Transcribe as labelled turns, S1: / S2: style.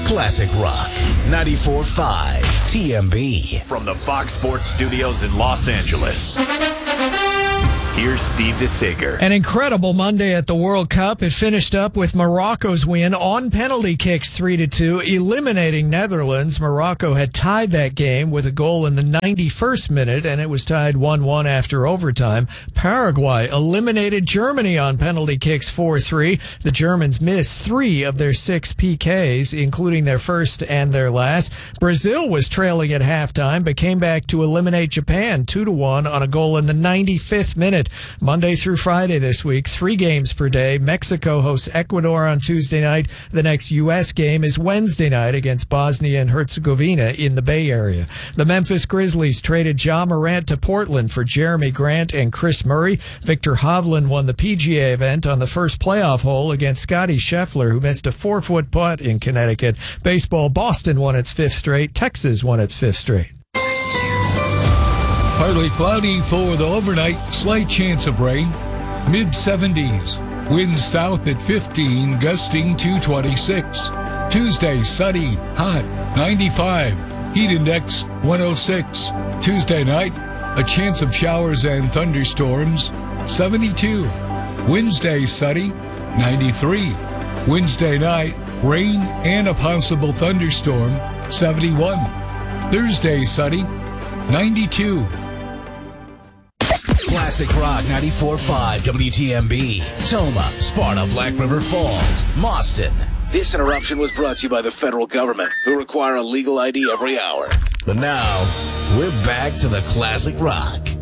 S1: Classic Rock 94.5 TMB.
S2: From the Fox Sports Studios in Los Angeles, here's Steve DeSager.
S3: An incredible Monday at the World Cup. It finished up with Morocco's win on penalty kicks 3-2, eliminating Netherlands. Morocco had tied that game with a goal in the 91st minute, and it was tied 1-1 after overtime. Paraguay eliminated Germany on penalty kicks 4-3. The Germans missed 3 of their 6 PKs, including their first and their last. Brazil was trailing at halftime, but came back to eliminate Japan 2-1 on a goal in the 95th minute. Monday through Friday this week, 3 games per day. Mexico hosts Ecuador on Tuesday night. The next U.S. game is Wednesday night against Bosnia and Herzegovina in the Bay Area. The Memphis Grizzlies traded Ja Morant to Portland for Jeremy Grant and Chris Murray. Victor Hovland won the PGA event on the first playoff hole against Scotty Scheffler, who missed a 4-foot putt in Connecticut. Baseball, Boston won its 5th straight. Texas won its 5th straight.
S4: Partly cloudy for the overnight, slight chance of rain, mid-70s. Winds south at 15, gusting to 26. Tuesday, sunny, hot, 95. Heat index, 106. Tuesday night, a chance of showers and thunderstorms, 72. Wednesday, sunny, 93. Wednesday night, rain and a possible thunderstorm, 71. Thursday, sunny, 92.
S1: Classic Rock 94.5 WTMB. Toma, Sparta, Black River Falls, Mauston. This interruption was brought to you by the federal government, who require a legal ID every hour. But now, we're back to the Classic Rock.